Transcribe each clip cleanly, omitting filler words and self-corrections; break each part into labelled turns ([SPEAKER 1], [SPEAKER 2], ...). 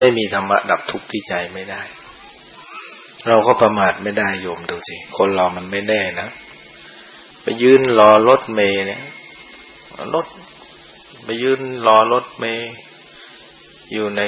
[SPEAKER 1] ไม่มีธรรมะดับทุกข์ที่ใจไม่ได้เราก็ประมาทไม่ได้โยมดูสิคนเรามันไม่แน่นะไปยืนรอรถเมล์เนี่ยรถไปยืนรอรถเมล์อยู่ใน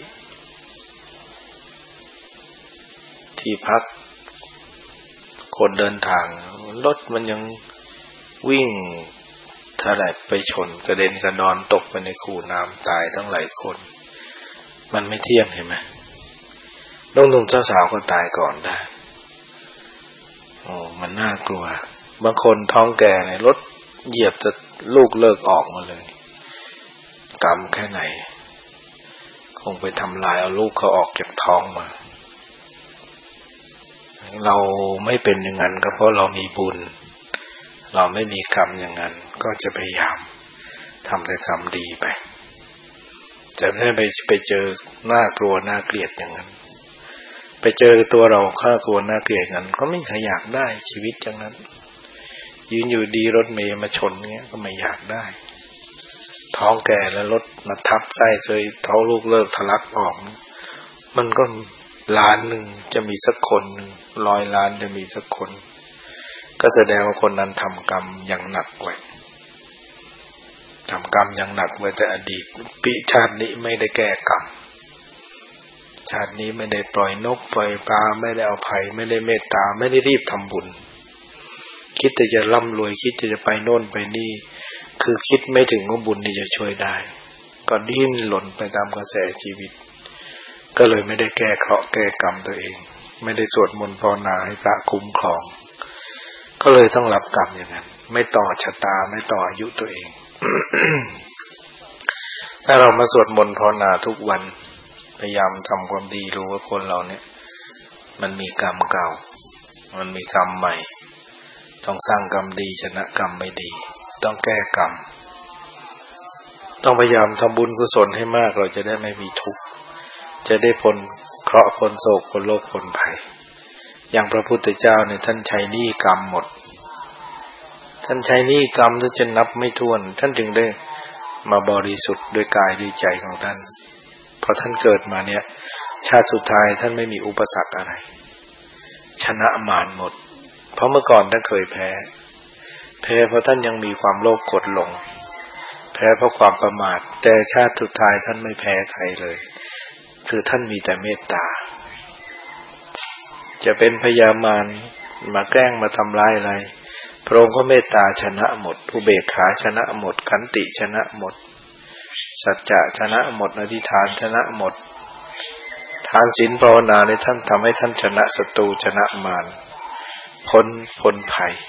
[SPEAKER 1] ที่พักคนเดินทางรถมันยังวิ่งถลายไปชนกระเด็นกระดอนตกไปในคูน้ำตายทั้งหลายคนมันไม่เที่ยงเห็นไหมหนุ่มๆสาวๆก็ตายก่อนได้โอ้มันน่ากลัวบางคนท้องแก่เนี่ยรถเหยียบจะลูกเลิกออกมาเลยกรรมแค่ไหนคงไปทำลายเอาลูกเขาออกจากท้องมาเราไม่เป็นอย่างนั้นก็เพราะเรามีบุญเราไม่มีกรรมอย่างนั้นก็จะพยายามทำแต่กรรมดีไปจะไม่ไปเจอน่ากลัวน่าเกลียดอย่างนั้นไปเจอตัวเราน่ากลัวน่าเกลียดงั้นก็ไม่เคยอยากได้ชีวิตอย่างนั้นยืนอยู่ดีรถเมล์มาชนเงี้ยก็ไม่อยากได้ท้องแก่แล้วรถมาทับไส้เคยท้องลูกเลิกทะลักออกมันก็ล้านหนึ่งจะมีสักคนหนึ่ง100 ล้านจะมีสักคนก็แสดงว่าคนนั้นทำกรรมอย่างหนักไว้ทำกรรมอย่างหนักไว้แต่อดีตปีชาตินี้ไม่ได้แก้กรรมชาตินี้ไม่ได้ปล่อยนกปล่อยปลาไม่ได้เอาภัยไม่ได้เมตตาไม่ได้รีบทำบุญคิดแต่จะร่ำรวยคิดแต่จะไปโน่นไปนี่คือคิดไม่ถึงว่าบุญนี่จะช่วยได้ก็ดิ้นหล่นไปตามกระแสชีวิตก็เลยไม่ได้แก้เคราะห์แก้กรรมตัวเองไม่ได้สวดมนต์ภาวนาให้พระคุ้มครองก็เลยต้องรับกรรมอย่างนั้นไม่ต่อชะตาไม่ต่ออายุตัวเอง ถ้าเรามาสวดมนต์ภาวนาทุกวันพยายามทำความดีรู้ว่าคนเราเนี่ยมันมีกรรมเก่ามันมีกรรมใหม่ต้องสร้างกรรมดีชนะกรรมไม่ดีต้องแก้กรรมต้องพยายามทำบุญกุศลให้มากเราจะได้ไม่มีทุกข์จะได้พ้นเคราะห์พ้นโศกพ้นโรคพ้นภัยอย่างพระพุทธเจ้าเนี่ยท่านใช้หนี้กรรมหมดท่านใช้หนี้กรรมจนนับไม่ถ้วนท่านจึงได้มาบริสุทธิ์ด้วยกายด้วยใจของท่านพอท่านเกิดมาเนี่ยชาติสุดท้ายท่านไม่มีอุปสรรคอะไรชนะมารหมดเพราะเมื่อก่อนท่านเคยแพ้เพราะท่านยังมีความโลภกดหลงแพ้เพราะความประมาทแต่ชาติสุดท้ายท่านไม่แพ้ใครเลยคือท่านมีแต่เมตตาจะเป็นพยามารมาแกล้งมาทำร้ายอะไรพระองค์ก็เมตตาชนะหมดอุเบกขาชนะหมดขันติชนะหมดสัจจะชนะหมดอธิษฐานชนะหมดทานศีลภาวนาในท่านทำให้ท่านชนะศัตรูชนะมารพ้นภัย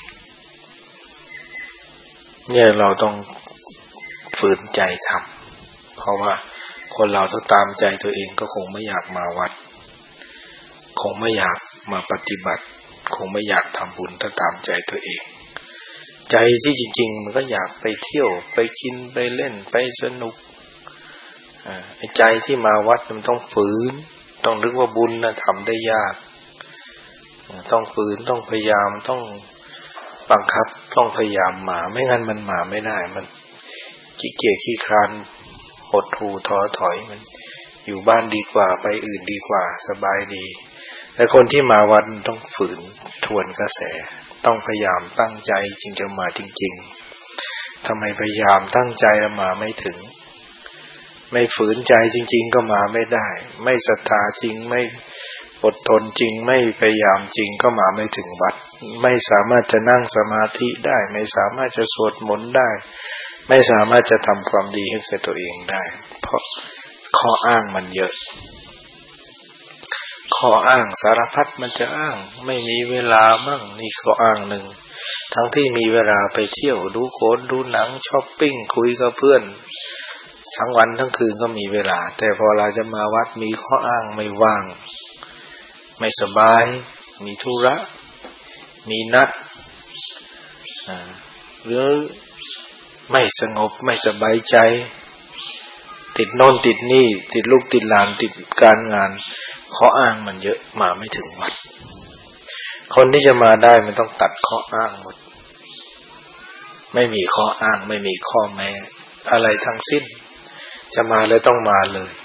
[SPEAKER 1] เนี่ยเราต้องฝืนใจทำเพราะว่าคนเราถ้าตามใจตัวเองก็คงไม่อยากมาวัดคงไม่อยากมาปฏิบัติคงไม่อยากทำบุญถ้าตามใจตัวเองใจที่จริงๆมันก็อยากไปเที่ยวไปกินไปเล่นไปสนุกใจที่มาวัดมันต้องฝืนต้องนึกว่าบุญนะทำได้ยากต้องฝืนต้องพยายามต้องบังคับต้องพยายามมาไม่งั้นมันมาไม่ได้มันขี้เกียจขี้คร้านหดหู่ท้อถอยมันอยู่บ้านดีกว่าไปอื่นดีกว่าสบายดีแต่คนที่มาวัดต้องฝืนทวนกระแสต้องพยายามตั้งใจจึงจะมาจริงๆทำไมพยายามตั้งใจแล้วมาไม่ถึงไม่ฝืนใจจริงๆก็มาไม่ได้ไม่ศรัทธาจริงไม่อดทนจริงไม่พยายามจริงก็มาไม่ถึงวัดไม่สามารถจะนั่งสมาธิได้ไม่สามารถจะสวดมนต์ได้ไม่สามารถจะทำความดีให้แก่ตัวเองได้เพราะข้ออ้างมันเยอะข้ออ้างสารพัดมันจะอ้างไม่มีเวลามั่งนี่ข้ออ้างหนึ่งทั้งที่มีเวลาไปเที่ยวดูโขนดูหนังช้อปปิ้งคุยกับเพื่อนทั้งวันทั้งคืนก็มีเวลาแต่พอเราจะมาวัดมีข้ออ้างไม่ว่างไม่สบายมีธุระมีนัดหรือไม่สงบไม่สบายใจติดโน่นติดนี่ติดลูกติดหลานติดการงานข้ออ้างมันเยอะมาไม่ถึงวัดคนที่จะมาได้มันต้องตัดข้ออ้างหมดไม่มีข้ออ้างไม่มีข้อแม้อะไรทั้งสิ้นจะมาเลยต้องมาเลย